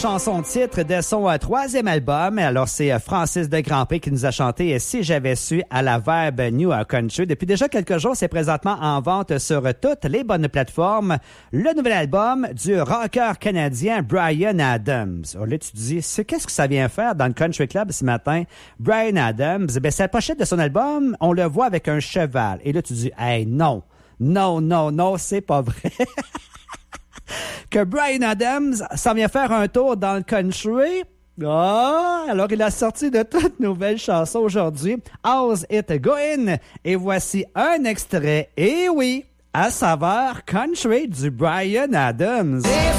chanson titre de son troisième album. Alors, c'est Francis de Grandpré qui nous a chanté « Si j'avais su » à la Verbe New Country. Depuis déjà quelques jours, c'est présentement en vente sur toutes les bonnes plateformes. Le nouvel album du rocker canadien Bryan Adams. Alors là, tu te dis, qu'est-ce que ça vient faire dans le Country Club ce matin? Bryan Adams, ben, c'est la pochette de son album. On le voit avec un cheval. Et là, tu te dis, hey, non, c'est pas vrai. Que Bryan Adams s'en vient faire un tour dans le country. Alors il a sorti de toute nouvelle chanson aujourd'hui, How's It Going? Et voici un extrait, et oui, à saveur country du Bryan Adams. If